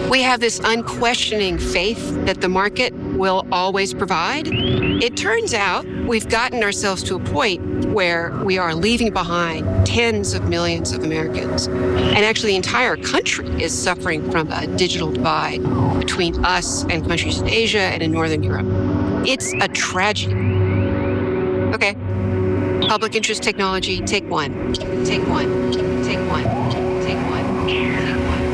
We have this unquestioning faith that the market will always provide. It turns out we've gotten ourselves to a point where we are leaving behind tens of millions of Americans. And actually, the entire country is suffering from a digital divide between us and countries in Asia and in Northern Europe. It's a tragedy. Okay. Public interest technology, take one. Take one. Take one. Take one. Take one.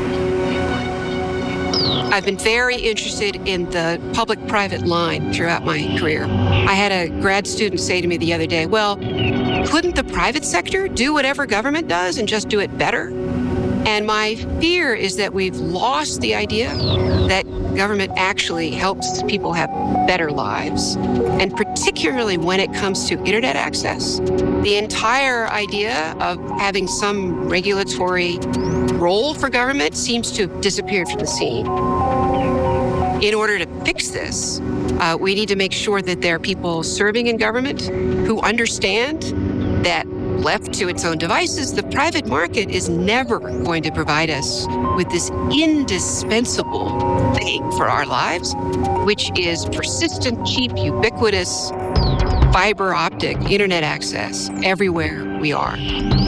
I've been very interested in the public-private line throughout my career. I had a grad student say to me the other day, well, couldn't the private sector do whatever government does and just do it better? And my fear is that we've lost the idea that government actually helps people have better lives. And particularly when it comes to internet access, the entire idea of having some regulatory role for government seems to have disappeared from the scene. In order to fix this, we need to make sure that there are people serving in government who understand that left to its own devices, the private market is never going to provide us with this indispensable thing for our lives, which is persistent, cheap, ubiquitous, fiber optic internet access everywhere we are.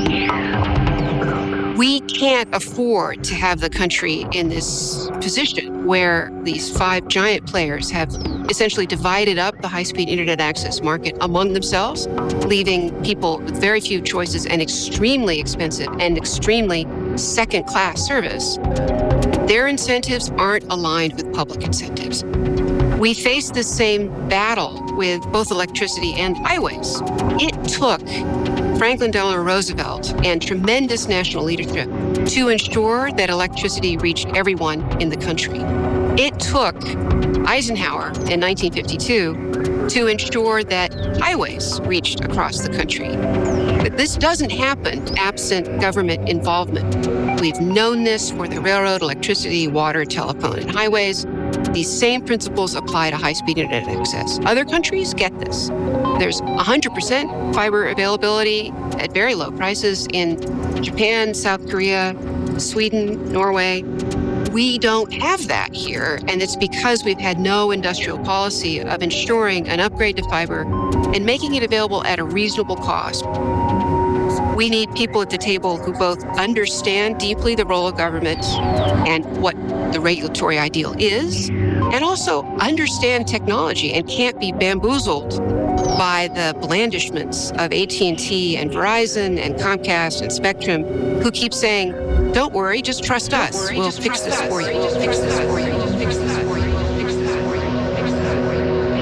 We can't afford to have the country in this position where these five giant players have essentially divided up the high-speed internet access market among themselves, leaving people with very few choices and extremely expensive and extremely second-class service. Their incentives aren't aligned with public incentives. We face the same battle with both electricity and highways. It took Franklin Delano Roosevelt and tremendous national leadership to ensure that electricity reached everyone in the country. It took Eisenhower in 1952 to ensure that highways reached across the country. But this doesn't happen absent government involvement. We've known this for the railroad, electricity, water, telephone, and highways. These same principles apply to high-speed internet access. Other countries get this. There's 100% fiber availability at very low prices in Japan, South Korea, Sweden, Norway. We don't have that here, and it's because we've had no industrial policy of ensuring an upgrade to fiber and making it available at a reasonable cost. We need people at the table who both understand deeply the role of government and what the regulatory ideal is, and also understand technology and can't be bamboozled by the blandishments of AT&T and Verizon and Comcast and Spectrum, who keep saying, don't worry, just trust us. We'll fix this for you.